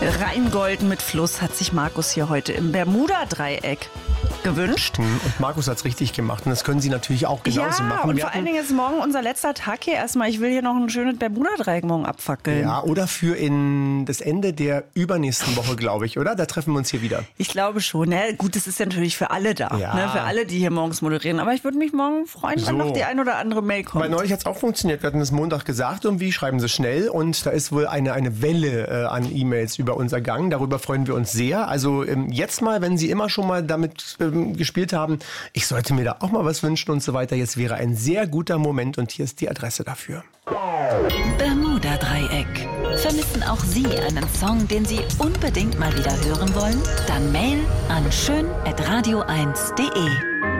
Rheingold mit Fluss hat sich Markus hier heute im Bermuda-Dreieck gewünscht. Und Markus hat es richtig gemacht und das können Sie natürlich auch genauso machen. Ja, und vor allen Dingen ist morgen unser letzter Tag hier erstmal. Ich will hier noch ein schönes Bermuda-Dreieck morgen abfackeln. Ja, oder für in das Ende der übernächsten Woche, glaube ich, oder? Da treffen wir uns hier wieder. Ich glaube schon. Ne? Gut, das ist ja natürlich für alle da, ne? Für alle, die hier morgens moderieren. Aber ich würde mich morgen freuen, wenn noch die ein oder andere Mail kommt. Weil neulich hat es auch funktioniert. Wir hatten es Montag gesagt, irgendwie schreiben Sie schnell und da ist wohl eine Welle an E-Mails über uns ergangen. Darüber freuen wir uns sehr. Also jetzt mal, wenn Sie immer schon mal damit gespielt haben, ich sollte mir da auch mal was wünschen und so weiter. Jetzt wäre ein sehr guter Moment und hier ist die Adresse dafür. Bermuda-Dreieck. Vermissen auch Sie einen Song, den Sie unbedingt mal wieder hören wollen? Dann Mail an schön@radio1.de.